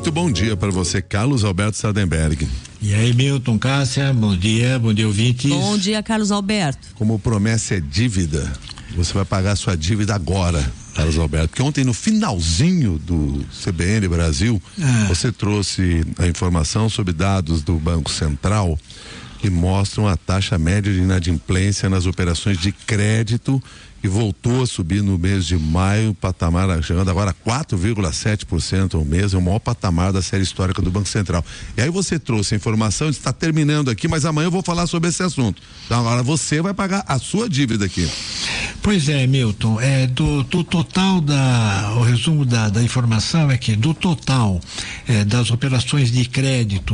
Muito bom dia para você, Carlos Alberto Sardenberg. E aí, Milton, Cássia, bom dia ouvintes. Bom dia, Carlos Alberto. Como promessa é dívida, você vai pagar sua dívida agora, Carlos Alberto, porque ontem no finalzinho do CBN Brasil, você trouxe a informação sobre dados do Banco Central que mostram a taxa média de inadimplência nas operações de crédito, que voltou a subir no mês de maio, patamar chegando agora a 4,7% ao mês, é o maior patamar da série histórica do Banco Central. E aí você trouxe a informação, está terminando aqui, mas amanhã eu vou falar sobre esse assunto. Então agora você vai pagar a sua dívida aqui. Pois é, Milton, do total o resumo da informação é que do total das operações de crédito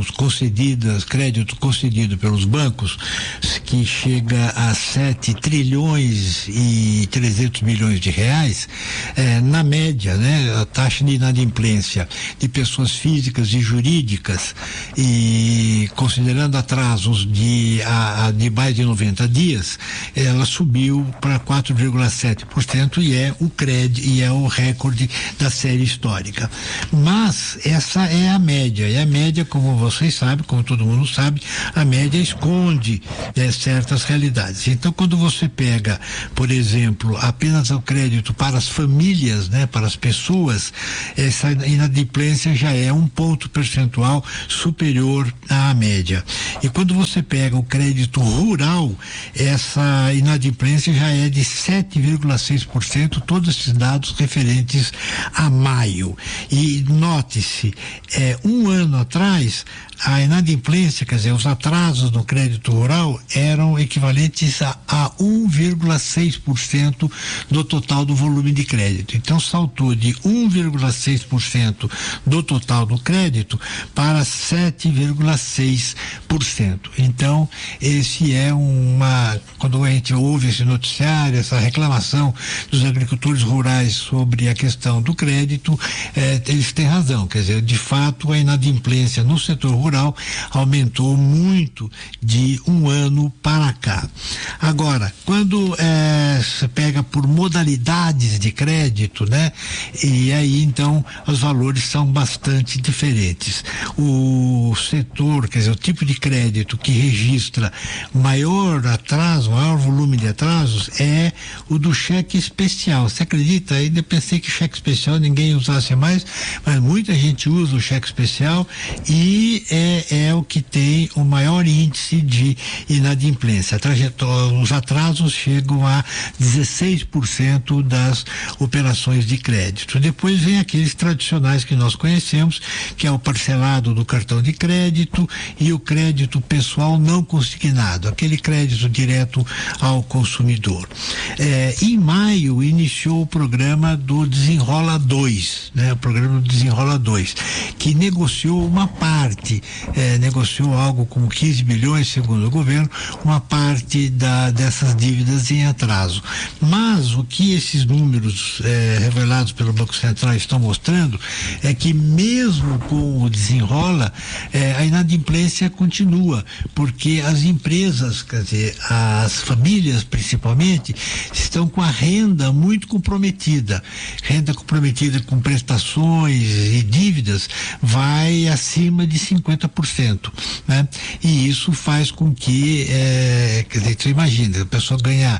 concedido pelos bancos, que chega a 7 trilhões e 300 bilhões de reais, na média, né, a taxa de inadimplência de pessoas físicas e jurídicas, e considerando atrasos de mais de 90 dias, ela subiu para 4,7% e é o recorde da série histórica. Mas essa é a média, e a média, como vocês sabem, como todo mundo sabe, a média esconde certas realidades. Então, quando você pega, por exemplo, apenas o crédito para as famílias, né, para as pessoas, essa inadimplência já é um ponto percentual superior à média. E quando você pega o crédito rural, essa inadimplência já é de 7,6%, todos esses dados referentes a maio. E note-se, um ano atrás, a inadimplência, quer dizer, os atrasos no crédito rural eram equivalentes a 1,6% do total do volume de crédito. Então saltou de 1,6% do total do crédito para 7,6%. Então esse quando a gente ouve esse noticiário, essa reclamação dos agricultores rurais sobre a questão do crédito, eles têm razão, quer dizer, de fato a inadimplência no setor rural aumentou muito de um ano para cá. Agora, quando se pega por modalidades de crédito, né? E aí então os valores são bastante diferentes. O setor, quer dizer, o tipo de crédito que registra maior volume de atrasos é o do cheque especial. Você acredita? Ainda pensei que cheque especial ninguém usasse mais, mas muita gente usa o cheque especial e é o que tem o maior índice de inadimplência. Os atrasos chegam a 16% das operações de crédito. Depois vem aqueles tradicionais que nós conhecemos, que é o parcelado do cartão de crédito e o crédito pessoal não consignado, aquele crédito direto ao consumidor. Em maio iniciou o programa do Desenrola 2, né? O programa do Desenrola 2, que negociou uma parte, negociou algo como 15 bilhões, segundo o governo, uma parte dessas dívidas em atraso. Mas o que esses números revelados pelo Banco Central estão mostrando é que mesmo com o Desenrola, a inadimplência continua, porque as empresas, quer dizer, as famílias principalmente, estão com a renda muito comprometida. Renda comprometida com prestações e dívidas vai acima de 50%, né? E isso faz com que, quer dizer, você imagina, a pessoa ganhar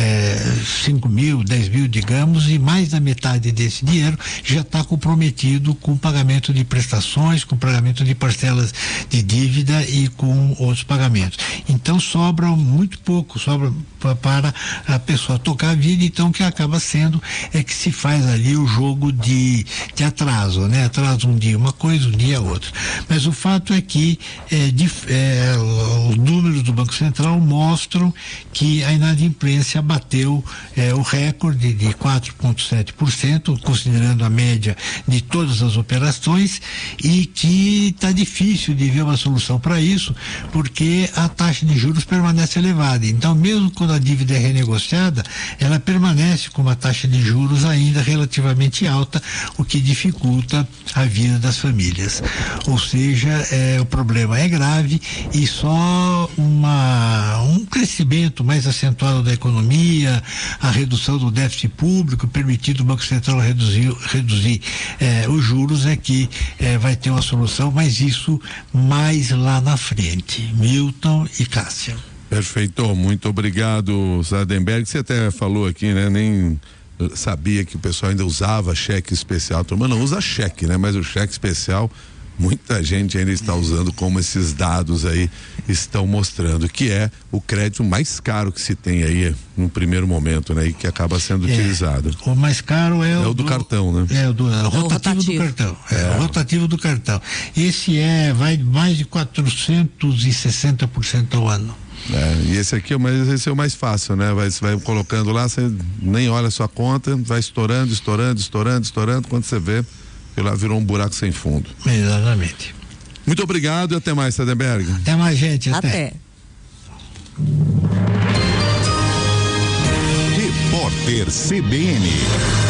5 mil, 10 mil, digamos, e mais da metade desse dinheiro já está comprometido com o pagamento de prestações, com o pagamento de parcelas de dívida e com outros pagamentos. Então sobra muito pouco, sobra para a pessoa tocar a vida. Então o que acaba sendo é que se faz ali o jogo de atraso, né? Atraso um dia uma coisa, um dia outra. Mas o fato é que os números do Banco Central mostram que a inadimplência bateu o recorde de 4,7%, considerando a média de todas as operações, e que está difícil de ver uma solução para isso, porque a taxa de juros permanece elevada. Então, mesmo quando a dívida é renegociada, ela permanece com uma taxa de juros ainda relativamente alta, o que dificulta a vida das famílias. Ou seja, o problema é grave e só um crescimento mais acentuado da economia, a redução do déficit público, permitindo o Banco Central reduzir os juros, é que vai ter uma solução, mas isso mais lá na frente. Milton e Cássia. Perfeito, muito obrigado, Sardenberg. Você até falou aqui, né? Nem sabia que o pessoal ainda usava cheque especial. A turma não usa cheque, né? Mas o cheque especial, muita gente ainda está usando, como esses dados aí estão mostrando, que é o crédito mais caro que se tem aí no primeiro momento, né? E que acaba sendo utilizado. O mais caro é o do cartão, né? É o rotativo do cartão. O rotativo do cartão. Esse vai mais de 460% ao ano. E esse aqui esse é o mais fácil, né? Você vai colocando lá, você nem olha a sua conta, vai estourando, quando você vê, lá virou um buraco sem fundo. Exatamente. Muito obrigado e até mais, Sardenberg. Até mais, gente. Até. Repórter CBN.